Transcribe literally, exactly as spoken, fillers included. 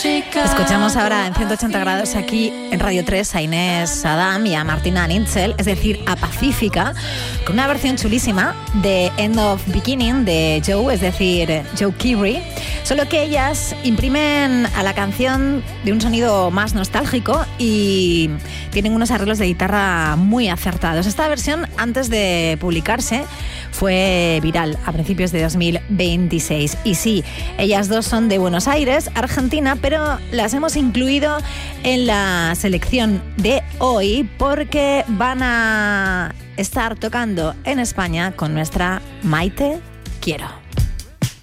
Escuchamos ahora en ciento ochenta grados aquí en Radio tres a Inés Adam y a Martina Nitzel, es decir, a Pacífica, con una versión chulísima de End of Beginning de Joe, es decir, Joe Keery, solo que ellas imprimen a la canción de un sonido más nostálgico y tienen unos arreglos de guitarra muy acertados. Esta versión, antes de publicarse, fue viral a principios de dos mil veintiséis. Y sí, ellas dos son de Buenos Aires, Argentina, pero las hemos incluido en la selección de hoy porque van a estar tocando en España con nuestra Maite Quiero.